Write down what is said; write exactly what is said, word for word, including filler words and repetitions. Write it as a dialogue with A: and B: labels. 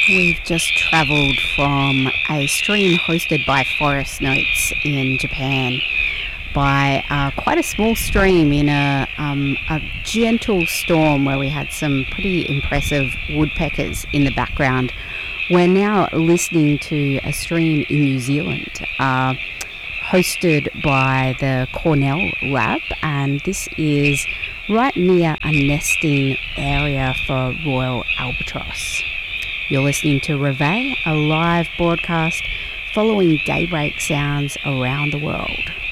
A: We've just travelled from a stream hosted by Forest Notes in Japan by uh, quite a small stream in a, um, a gentle storm where we had some pretty impressive woodpeckers in the background. We're now listening to a stream in New Zealand uh, hosted by the Cornell Lab, and this is right near a nesting area for royal albatross. You're listening to Reveille, a live broadcast following daybreak sounds around the world.